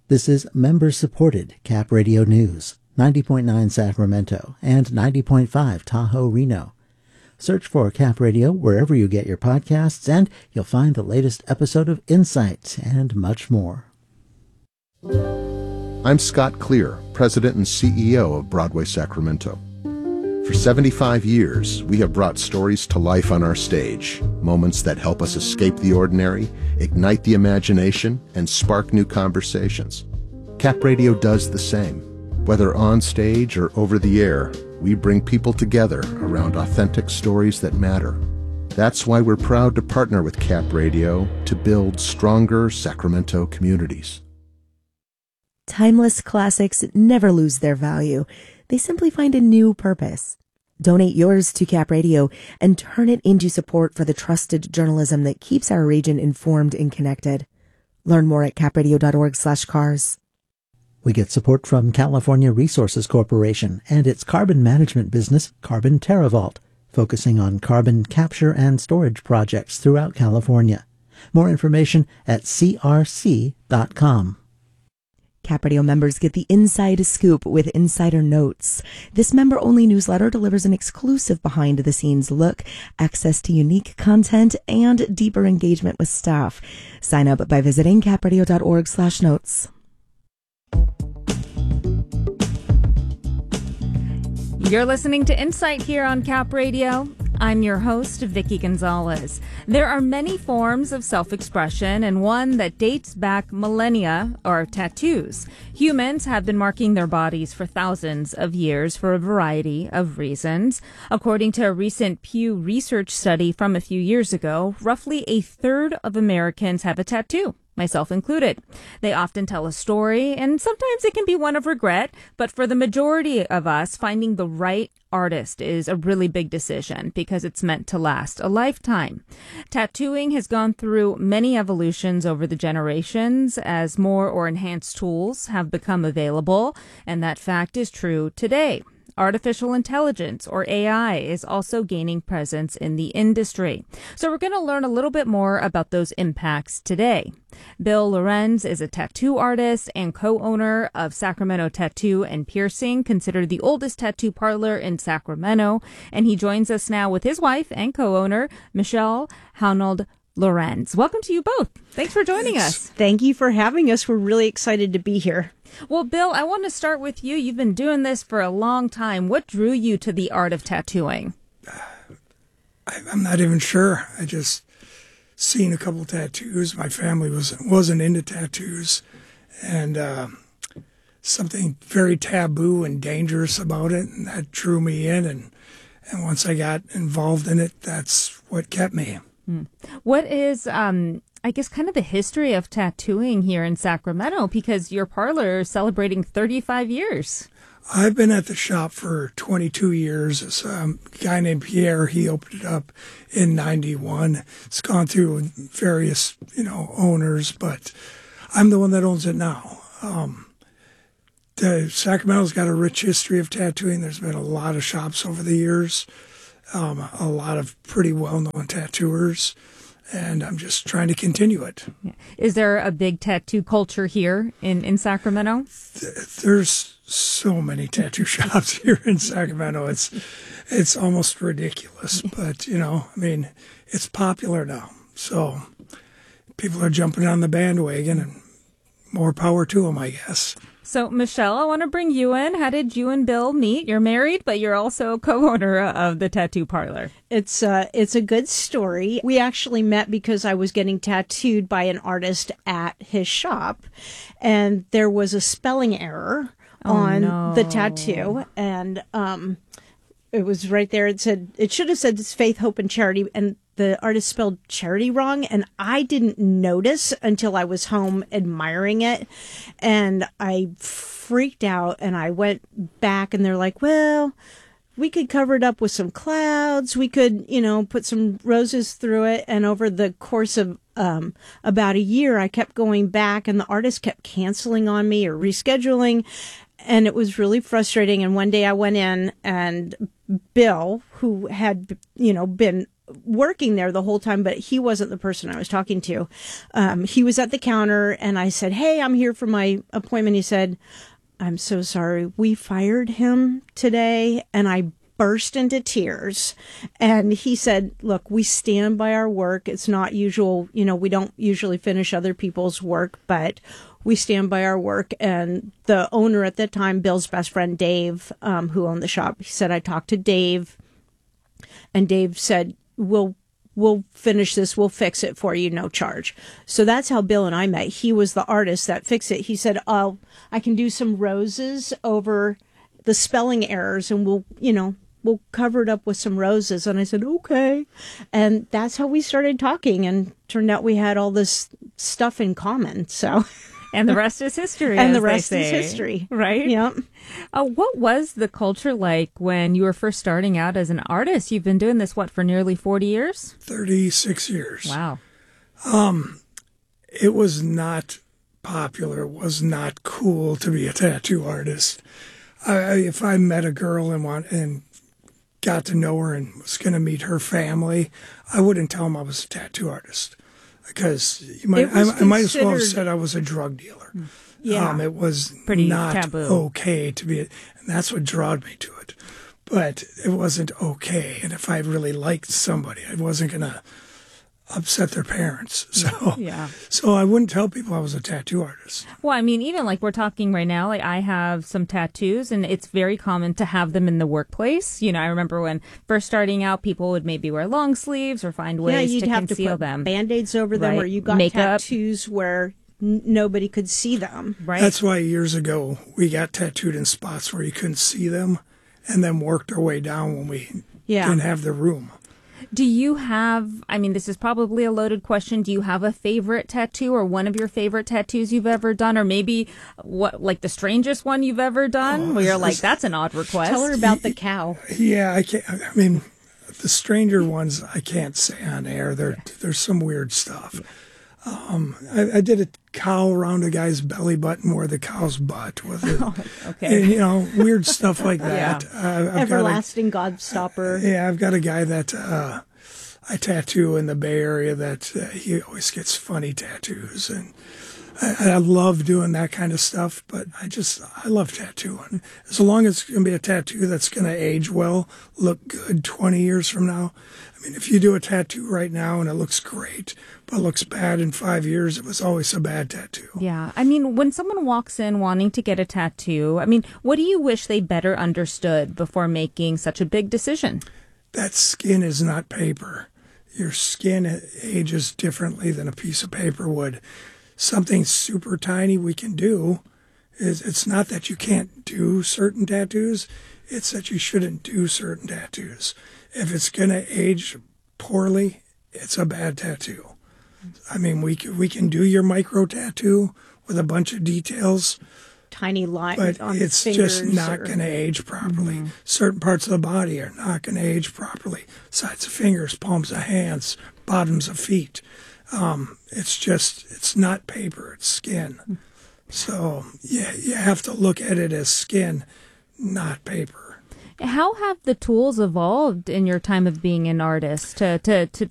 This is member-supported Cap Radio News, 90.9 Sacramento and 90.5 Tahoe, Reno. Search for Cap Radio wherever you get your podcasts, and you'll find the latest episode of Insight and much more. I'm Scott Clear, President and CEO of Broadway Sacramento. For 75 years, we have brought stories to life on our stage, moments that help us escape the ordinary, ignite the imagination, and spark new conversations. Cap Radio does the same. Whether on stage or over the air, we bring people together around authentic stories that matter. That's why we're proud to partner with Cap Radio to build stronger Sacramento communities. Timeless classics never lose their value. They simply find a new purpose. Donate yours to Cap Radio and turn it into support for the trusted journalism that keeps our region informed and connected. Learn more at capradio.org/cars. We get support from California Resources Corporation and its carbon management business, Carbon TerraVault, focusing on carbon capture and storage projects throughout California. More information at crc.com. Cap Radio members get the Inside Scoop with Insider Notes. This member-only newsletter delivers an exclusive behind-the-scenes look, access to unique content, and deeper engagement with staff. Sign up by visiting capradio.org/notes. You're listening to Insight here on Cap Radio. I'm your host, Vicki Gonzalez. There are many forms of self-expression, and one that dates back millennia are tattoos. Humans have been marking their bodies for thousands of years for a variety of reasons. According to a recent Pew Research study from a few years ago, roughly a third of Americans have a tattoo, myself included. They often tell a story, and sometimes it can be one of regret, but for the majority of us, finding the right artist is a really big decision because it's meant to last a lifetime. Tattooing has gone through many evolutions over the generations as more or enhanced tools have become available, and that fact is true today. Artificial intelligence, or AI, is also gaining presence in the industry. So we're going to learn a little bit more about those impacts today. Bill Lorenz is a tattoo artist and co-owner of Sacramento Tattoo and Piercing, considered the oldest tattoo parlor in Sacramento. And he joins us now with his wife and co-owner, Michelle Haunold Lorenz. Welcome to you both. Thanks for joining us. Thank you for having us. We're really excited to be here. Well, Bill, I want to start with you. You've been doing this for a long time. What drew you to the art of tattooing? I'm not even sure. I just seen a couple tattoos. My family wasn't into tattoos, and something very taboo and dangerous about it, and that drew me in. And once I got involved in it, that's what kept me. What is, I guess, kind of the history of tattooing here in Sacramento? Because your parlor is celebrating 35 years. I've been at the shop for 22 years. It's a guy named Pierre. He opened it up in 91. It's gone through various, owners, but I'm the one that owns it now. Sacramento's got a rich history of tattooing. There's been a lot of shops over the years, a lot of pretty well-known tattooers, and I'm just trying to continue it. Is there a big tattoo culture here in Sacramento? There's so many tattoo shops here in Sacramento. It's almost ridiculous, but it's popular now. So people are jumping on the bandwagon, and more power to them, I guess. So, Michelle, I want to bring you in. How did you and Bill meet? You're married, but you're also co-owner of the tattoo parlor. It's a good story. We actually met because I was getting tattooed by an artist at his shop, and there was a spelling error on the tattoo, and it was right there. It should have said it's Faith, Hope, and Charity, and the artist spelled charity wrong, and I didn't notice until I was home admiring it, and I freaked out, and I went back, and they're like, well, we could cover it up with some clouds, we could, put some roses through it, and over the course of about a year, I kept going back, and the artist kept canceling on me or rescheduling, and it was really frustrating, and one day I went in, and Bill, who had, been working there the whole time, but he wasn't the person I was talking to. He was at the counter, and I said, "Hey, I'm here for my appointment." He said, "I'm so sorry. We fired him today." And I burst into tears. And he said, "Look, we stand by our work. It's not usual. We don't usually finish other people's work, but we stand by our work." And the owner at that time, Bill's best friend, Dave, who owned the shop, he said, "I talked to Dave, and Dave said, we'll finish this. We'll fix it for you. No charge." So that's how Bill and I met. He was the artist that fixed it. He said, "I can do some roses over the spelling errors, and we'll cover it up with some roses." And I said, "Okay." And that's how we started talking, and turned out we had all this stuff in common. So, and the rest is history. And the rest is history. Right? Yep. What was the culture like when you were first starting out as an artist? You've been doing this, for nearly 40 years? 36 years. Wow. It was not popular. It was not cool to be a tattoo artist. If I met a girl and got to know her and was going to meet her family, I wouldn't tell them I was a tattoo artist, because I might as well have said I was a drug dealer. Yeah. It was pretty not taboo. Okay to be, and that's what drawed me to it. But it wasn't okay. And if I really liked somebody, I wasn't going to upset their parents. So I wouldn't tell people I was a tattoo artist. Well, I mean, even we're talking right now, I have some tattoos, and it's very common to have them in the workplace. I remember when first starting out, people would maybe wear long sleeves or find ways you'd to have conceal to put them. Band-Aids over them, Right. or you got Makeup. tattoos where nobody could see them. Right. That's why years ago we got tattooed in spots where you couldn't see them, and then worked our way down when we didn't have the room. Do you have, this is probably a loaded question, do you have a favorite tattoo, or one of your favorite tattoos you've ever done, or maybe the strangest one you've ever done, where you're like, that's an odd request? Tell her about the cow. Yeah, I can't. The stranger ones I can't say on air. There's some weird stuff. I did a cow around a guy's belly button where the cow's butt was it. Okay. And, weird stuff like that. Everlasting Godstopper. I've got a guy that I tattoo in the Bay Area that he always gets funny tattoos, and I love doing that kind of stuff. But I love tattooing. As long as it's going to be a tattoo that's going to age well, look good 20 years from now. If you do a tattoo right now and it looks great, but looks bad in 5 years, it was always a bad tattoo. Yeah. When someone walks in wanting to get a tattoo, what do you wish they better understood before making such a big decision? That skin is not paper. Your skin ages differently than a piece of paper would. Something super tiny we can do it's not that you can't do certain tattoos, it's that you shouldn't do certain tattoos. If it's going to age poorly, it's a bad tattoo. We can do your micro tattoo with a bunch of details, tiny lines but on it's fingers, just not going to age properly. Mm-hmm. Certain parts of the body are not going to age properly. Sides of fingers, palms of hands, bottoms of feet. It's not paper, it's skin. So you have to look at it as skin, not paper. How have the tools evolved in your time of being an artist to